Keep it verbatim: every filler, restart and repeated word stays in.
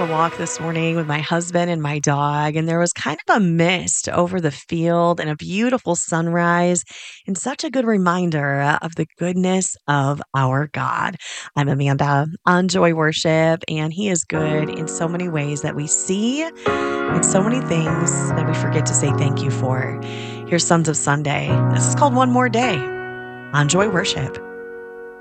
a walk this morning with my husband and my dog, and there was kind of a mist over the field and a beautiful sunrise, and such a good reminder uh, of the goodness of our God. I'm Amanda on Joy Worship, and He is good in so many ways that we see and so many things that we forget to say thank you for. Here's Sons of Sunday. This is called One More Day on Joy Worship.